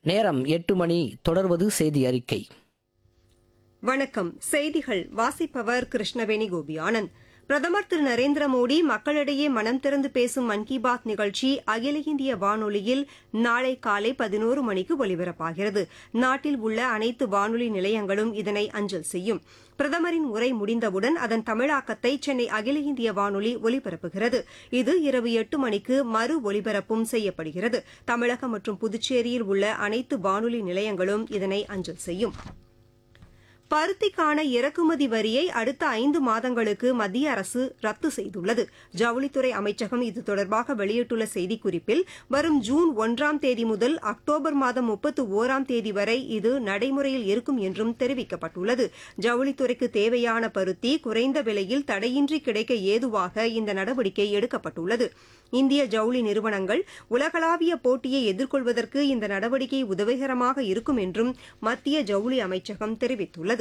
நேரம் 8 மணி. தொடர்வது செய்தி அறிக்கை. வணக்கம். செய்திகள் வாசிப்பவர் கிருஷ்ணவேணி கோபியானந்த். பிரதமர் திரு நரேந்திர மோடி மக்களிடையே மனம் திறந்து பேசும் மன் கி பாத் நிகழ்ச்சி அகில இந்திய வானொலியில் நாளை காலை 11 மணிக்கு ஒலிபரப்பாகிறது. நாட்டில் உள்ள அனைத்து வானொலி நிலையங்களும் இதனை அஞ்சல் செய்யும். பிரதமரின் உரை முடிந்தவுடன் அதன் தமிழாக்கத்தை சென்னை அகில இந்திய வானொலி ஒலிபரப்புகிறது. இது இரவு 8 மணிக்கு மறு ஒலிபரப்பும் செய்யப்படுகிறது. தமிழகம் மற்றும் புதுச்சேரியில் உள்ள அனைத்து வானொலி நிலையங்களும் இதனை அஞ்சல் செய்யும். பருத்திக்கான இறக்குமதி வரியை அடுத்த 5 மாதங்களுக்கு மத்திய அரசு ரத்து செய்துள்ளது. ஜவுளித்துறை அமைச்சகம் இது தொடர்பாக வெளியிட்டுள்ள செய்திக்குறிப்பில், வரும் ஜூன் 1ஆம் தேதி முதல் அக்டோபர் மாதம் 31ஆம் தேதி வரை இது நடைமுறையில் இருக்கும் என்றும் தெரிவிக்கப்பட்டுள்ளது. ஜவுளித்துறைக்கு தேவையான பருத்தி குறைந்த விலையில் தடையின்றி கிடைக்க ஏதுவாக இந்த நடவடிக்கை எடுக்கப்பட்டுள்ளது. இந்திய ஜவுளி நிறுவனங்கள் உலகளாவிய போட்டியை எதிர்கொள்வதற்கு இந்த நடவடிக்கை உதவிகரமாக இருக்கும் என்றும் மத்திய ஜவுளி அமைச்சகம் தெரிவித்துள்ளது.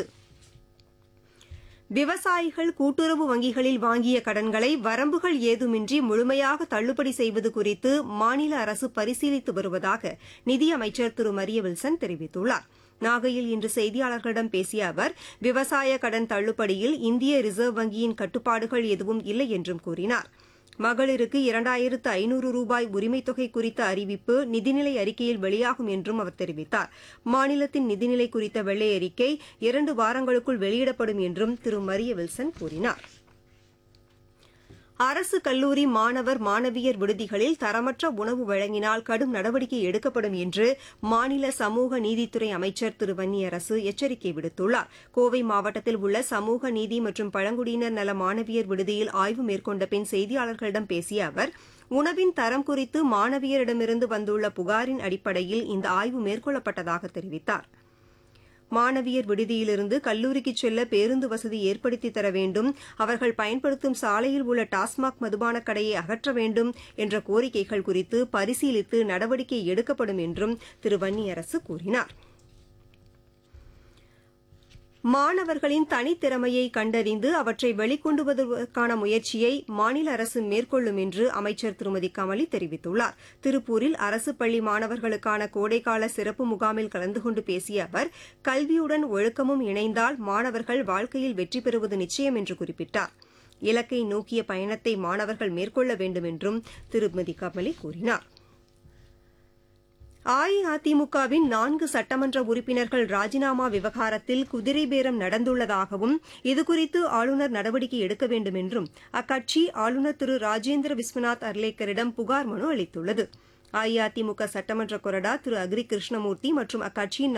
விவசாயிகள் கூட்டுறவு வங்கிகளில் வாங்கிய கடன்களை வரம்புகள் ஏதுமின்றி முழுமையாக தள்ளுபடி செய்வது குறித்து மாநில அரசு பரிசீலித்து வருவதாக நிதியமைச்சர் திரு மரியவில்சன் தெரிவித்துள்ளார். நாகையில் இன்று செய்தியாளர்களிடம் பேசிய அவர், விவசாய கடன் தள்ளுபடியில் இந்திய ரிசர்வ் வங்கியின் கட்டுப்பாடுகள் எதுவும் இல்லை என்றும் கூறினார். மகளிருக்கு 2500 ரூபாய் உரிமைத் தொகை குறித்த அறிவிப்பு நிதிநிலை அறிக்கையில் வெளியாகும் என்றும் அவர் தெரிவித்தார். மாநிலத்தின் நிதிநிலை குறித்த வெள்ளை அறிக்கை 2 வாரங்களுக்குள் வெளியிடப்படும் என்றும் திரு மரியவில்சன் கூறினார். அரசு கல்லூரி மாணவர் மாணவியர் விடுதிகளில் தரமற்ற உணவு வழங்கினால் கடும் நடவடிக்கை எடுக்கப்படும் என்று மாநில சமூக நீதித்துறை அமைச்சர் திரு வன்னியரசு எச்சரிக்கை விடுத்துள்ளார். கோவை மாவட்டத்தில் உள்ள சமூக நீதி மற்றும் பழங்குடியினர் நல மாணவியர் விடுதியில் ஆய்வு மேற்கொண்ட பின் செய்தியாளர்களிடம் பேசிய அவர், உணவின் தரம் குறித்து மாணவியரிடமிருந்து வந்துள்ள புகாரின் அடிப்படையில் இந்த ஆய்வு மேற்கொள்ளப்பட்டதாக தெரிவித்தார். மாணவியர் விடுதியிலிருந்து கல்லூரிக்கு செல்ல பேருந்து வசதி ஏற்படுத்தி தர வேண்டும், அவர்கள் பயன்படுத்தும் சாலையில் உள்ள டாஸ்மாக் மதுபான கடையை அகற்ற வேண்டும் என்ற கோரிக்கைகள் குறித்து பரிசீலித்து நடவடிக்கை எடுக்கப்படும் என்றும் திரு வன்னியரசு கூறினார். மாணவர்களின் தனித்திறமையை கண்டறிந்து அவற்றை வெளிக்கொண்டு வருவதற்கான முயற்சியை மாநில அரசு மேற்கொள்ளும் என்று அமைச்சர் திருமதி கமலி தெரிவித்துள்ளார். திருப்பூரில் அரசு பள்ளி மாணவர்களுக்கான கோடைக்கால சிறப்பு முகாமில் கலந்து கொண்டு பேசிய அவர், கல்வியுடன் ஒழுக்கமும் இணைந்தால் மாணவர்கள் வாழ்க்கையில் வெற்றி பெறுவது நிச்சயம் என்று குறிப்பிட்டார். இலக்கை நோக்கிய பயணத்தை மாணவர்கள் மேற்கொள்ள வேண்டும் என்றும் திருமதி கமலி கூறினார். அஇஅதிமுகவின் 4 சட்டமன்ற உறுப்பினர்கள் ராஜினாமா விவகாரத்தில் குதிரை பேரம் நடந்துள்ளதாகவும் இதுகுறித்து ஆளுநர் நடவடிக்கை எடுக்க வேண்டும் என்றும் அக்கட்சி ஆளுநர் திரு ராஜேந்திர விஸ்வநாத் அர்லேக்கரிடம் புகார் மனு அளித்துள்ளது. அஇஅதிமுக சட்டமன்ற கொறடா திரு அக்ரி கிருஷ்ணமூர்த்தி மற்றும் அக்கட்சியின்